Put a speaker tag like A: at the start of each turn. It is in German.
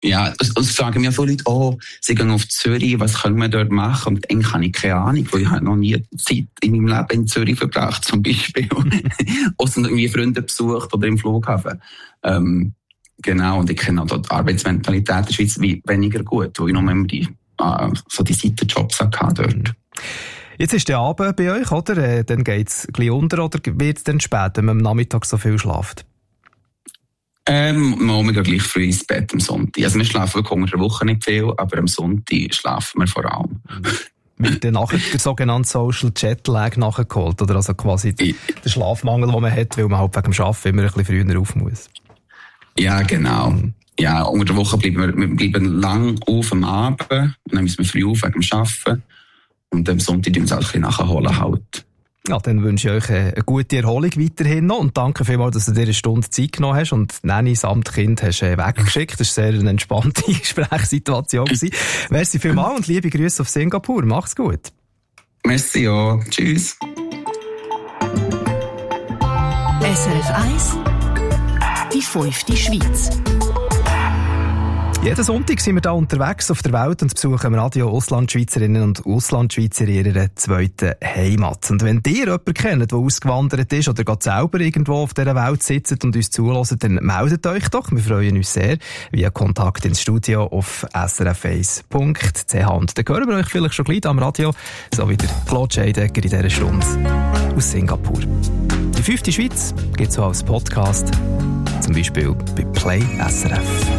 A: Ja, es sagen mir viele Leute, sie gehen auf Zürich, was können wir dort machen? Und eigentlich habe ich keine Ahnung, weil ich habe noch nie Zeit in meinem Leben in Zürich verbracht, zum Beispiel. Ausser irgendwie Freunde besucht oder im Flughafen. Genau, und ich kenne auch die Arbeitsmentalität in der Schweiz weniger gut, weil ich noch immer die Seitenjobs hatte dort.
B: Jetzt ist der Abend bei euch, oder? Dann geht es gleich unter, oder wird es dann spät, wenn man am Nachmittag so viel schläft?
A: Wir gehen gleich früh ins Bett am Sonntag. Also wir schlafen wirklich unter der Woche nicht viel, aber am Sonntag schlafen wir vor allem.
B: Wird dann nachher der sogenannte Social Jetlag nachgeholt, oder? Also quasi der Schlafmangel, den man hat, weil man halt wegen dem Arbeiten immer ein bisschen früher auf muss.
A: Ja, genau. Ja, unter der Woche bleiben wir lang auf am Abend, und dann müssen wir früh auf wegen dem Arbeiten. Und am Sonntag tun wir es auch ein bisschen nachholen halt.
B: Ja, dann wünsche ich euch eine gute Erholung weiterhin noch und danke vielmals, dass du dir eine Stunde Zeit genommen hast und Nanny samt Kind hast weggeschickt. Das war sehr eine entspannte Gesprächssituation. Merci vielmals und liebe Grüße auf Singapur. Mach's gut.
A: Merci, ja. Tschüss.
C: SRF 1 Die 5. Schweiz.
B: Jeden Sonntag sind wir da unterwegs auf der Welt und besuchen im Radio Auslandschweizerinnen und Auslandschweizer in ihrer zweiten Heimat. Und wenn ihr jemanden kennt, der ausgewandert ist oder gerade selber irgendwo auf dieser Welt sitzt und uns zuhört, dann meldet euch doch. Wir freuen uns sehr via Kontakt ins Studio auf srf1.ch. Und dann hören wir euch vielleicht schon gleich am Radio, so wie der Claude Scheidegger in dieser Stunde aus Singapur. Die 5. Schweiz gibt es auch als Podcast, zum Beispiel bei Play SRF.